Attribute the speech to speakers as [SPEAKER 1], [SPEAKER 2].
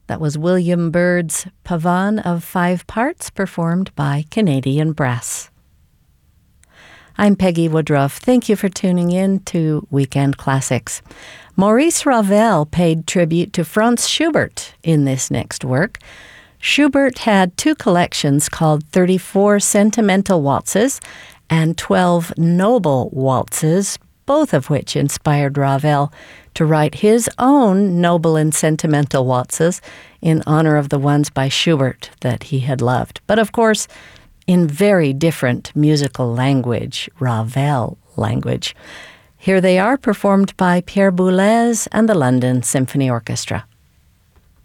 [SPEAKER 1] That was William Byrd's Pavane of 5 parts, performed by Canadian Brass. I'm Peggy Woodruff. Thank you for tuning in to Weekend Classics. Maurice Ravel paid tribute to Franz Schubert in this next work. Schubert had 2 collections called 34 Sentimental Waltzes and 12 Noble Waltzes, both of which inspired Ravel to write his own noble and sentimental waltzes in honor of the ones by Schubert that he had loved. But of course, in very different musical language, Ravel language. Here they are, performed by Pierre Boulez and the London Symphony Orchestra.